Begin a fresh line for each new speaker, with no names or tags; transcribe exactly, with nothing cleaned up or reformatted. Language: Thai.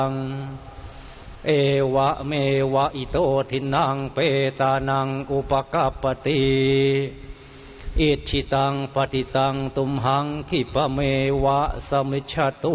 เอวะเมวะอิโตทินังเปตานังอุปกัปปติอิชิตังปฏิตังตุมหังคิปะเมวะสมิจฉตุ